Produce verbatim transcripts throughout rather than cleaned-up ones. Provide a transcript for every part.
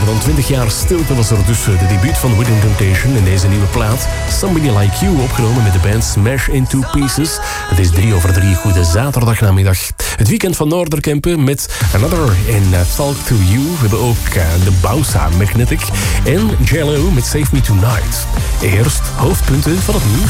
Rond twintig jaar stilte was er dus de debuut van Within Temptation in deze nieuwe plaat. Somebody Like You, opgenomen met de band Smash Into Pieces. Het is drie over drie, goede zaterdagnamiddag. Het weekend van Noorderkempen met Another in uh, Talk To You. We hebben ook uh, de Bausa Magnetic en Jello met Save Me Tonight. Eerst hoofdpunten van het nieuws.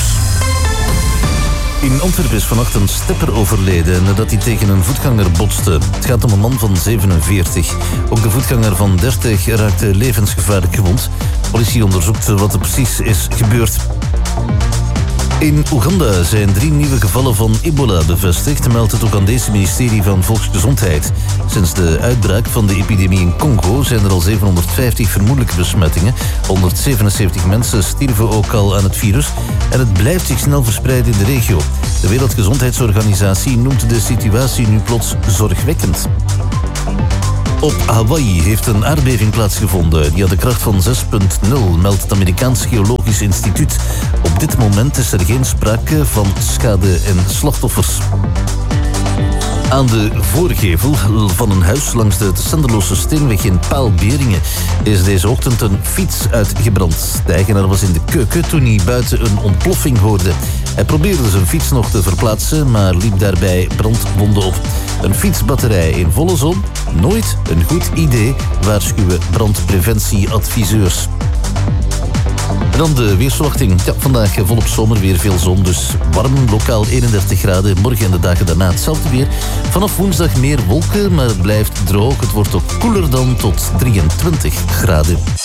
In Antwerpen is vannacht een stepper overleden nadat hij tegen een voetganger botste. Het gaat om een man van zevenenveertig. Ook de voetganger van dertig raakte levensgevaarlijk gewond. De politie onderzoekt wat er precies is gebeurd. In Oeganda zijn drie nieuwe gevallen van ebola bevestigd, meldt het Oegandese ministerie van Volksgezondheid. Sinds de uitbraak van de epidemie in Congo zijn er al zevenhonderdvijftig vermoedelijke besmettingen. honderdzevenenzeventig mensen stierven ook al aan het virus en het blijft zich snel verspreiden in de regio. De Wereldgezondheidsorganisatie noemt de situatie nu plots zorgwekkend. Op Hawaii heeft een aardbeving plaatsgevonden. Die had de kracht van zes komma nul, meldt het Amerikaans Geologisch Instituut. Op dit moment is er geen sprake van schade en slachtoffers. Aan de voorgevel van een huis langs de Senderloze Steenweg in Paalberingen is deze ochtend een fiets uitgebrand. De eigenaar was in de keuken toen hij buiten een ontploffing hoorde. Hij probeerde zijn fiets nog te verplaatsen, maar liep daarbij brandwonden op. Een fietsbatterij in volle zon? Nooit een goed idee, waarschuwen brandpreventieadviseurs. En dan de weersverwachting. Ja, vandaag volop zomer, weer veel zon, dus warm, lokaal eenendertig graden. Morgen en de dagen daarna hetzelfde weer. Vanaf woensdag meer wolken, maar het blijft droog. Het wordt ook koeler dan tot drieëntwintig graden.